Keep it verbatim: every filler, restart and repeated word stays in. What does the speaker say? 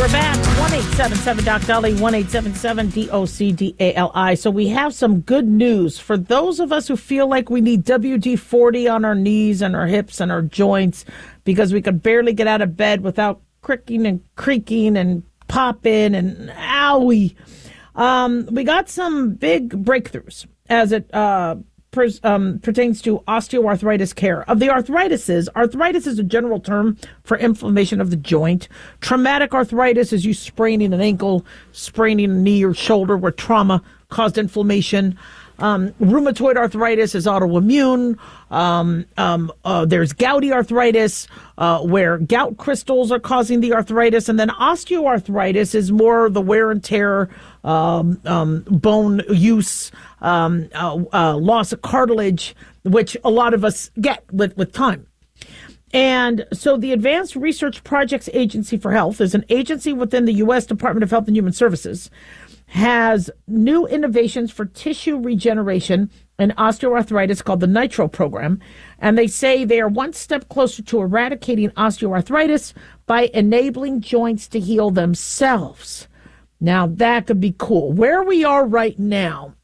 back. one eight seven seven Doc Dali, one eight seven seven D O C D A L I. So we have some good news for those of us who feel like we need W D forty on our knees and our hips and our joints because we could barely get out of bed without cricking and creaking and popping and owie. Um, we got some big breakthroughs as it uh, pers- um, pertains to osteoarthritis care. Of the arthritises, arthritis is a general term for inflammation of the joint. Traumatic arthritis is you spraining an ankle, spraining a knee or shoulder where trauma caused inflammation. Um, rheumatoid arthritis is autoimmune. Um, um, uh, there's gouty arthritis, uh, where gout crystals are causing the arthritis. And then osteoarthritis is more the wear and tear, um, um, bone use, um, uh, uh, loss of cartilage, which a lot of us get with, with time. And so the Advanced Research Projects Agency for Health is an agency within the U S Department of Health and Human Services, has new innovations for tissue regeneration and osteoarthritis called the NITRO program. And they say they are one step closer to eradicating osteoarthritis by enabling joints to heal themselves. Now, that could be cool. Where we are right now